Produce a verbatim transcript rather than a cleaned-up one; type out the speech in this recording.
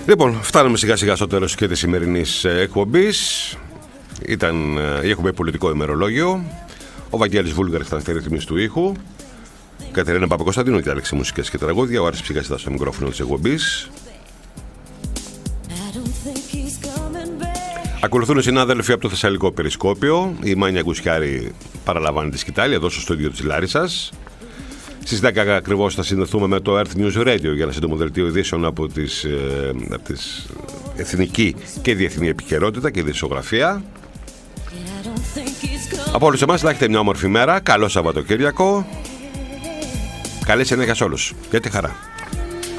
Λοιπόν, φτάνουμε σιγά σιγά στο τέλος και της σημερινής εκπομπής. Ήταν η εκπομπή Πολιτικό Ημερολόγιο. Ο Βαγγέλης Βούλγαρης ήταν στη ρύθμιση του ήχου. Κατερίνα Παπακοσταντίνου διάλεξε μουσικές και τραγούδια. Ο Άρης Ψυχάς ήταν στο μικρόφωνο της εκπομπής. Ακολουθούν οι συνάδελφοι από το Θεσσαλικό Περισκόπιο. Η Μάνια Γκουσιάρη παραλαμβάνει τη σκητάλη εδώ στο στούντιο της Λάρισσας. Στις δέκα ακριβώς θα συνδεθούμε με το Earth News Radio για ένα σύντομο δελτίο ειδήσεων από τις, ε, από τις εθνική και διεθνή επικαιρότητα και ειδησιογραφία. Από όλους εμάς να έχετε μια όμορφη μέρα. Καλό Σαββατοκύριακο. Καλή συνέχεια σε όλους. Για τη χαρά.